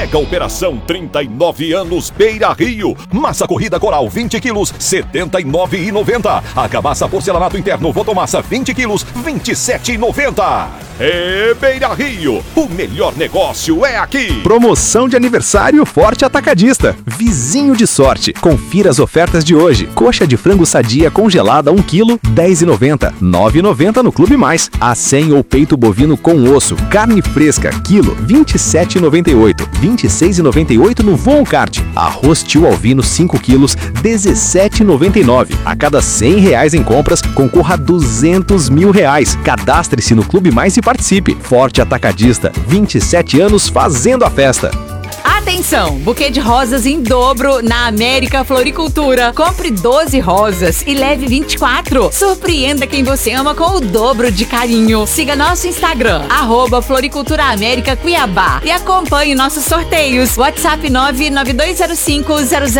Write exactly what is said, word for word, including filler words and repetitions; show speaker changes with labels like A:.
A: Mega Operação trinta e nove anos Beira Rio. Massa corrida Coral vinte quilos, setenta e nove reais e noventa centavos. Argamassa porcelanato interno Votomassa vinte quilos, vinte e sete reais e noventa centavos. É Beira Rio, o melhor negócio é aqui.
B: Promoção de aniversário Forte Atacadista. Vizinho de sorte. Confira as ofertas de hoje. Coxa de frango sadia congelada um quilo, dez reais e noventa centavos. nove reais e noventa centavos no Clube Mais. Acém ou peito bovino com osso. Carne fresca, quilo, vinte e sete reais e noventa e oito centavos. vinte e seis reais e noventa e oito centavos no Voncart. Arroz tio Alvino cinco quilos, dezessete reais e noventa e nove centavos. A cada cem reais em compras, concorra a duzentos mil reais. Cadastre-se no Clube Mais e participe. Forte Atacadista, vinte e sete anos fazendo a festa.
C: Atenção! Buquê de rosas em dobro na América Floricultura. Compre doze rosas e leve vinte e quatro. Surpreenda quem você ama com o dobro de carinho. Siga nosso Instagram, arroba Floricultura América Cuiabá, e acompanhe nossos sorteios. WhatsApp nove nove dois zero cinco zero zero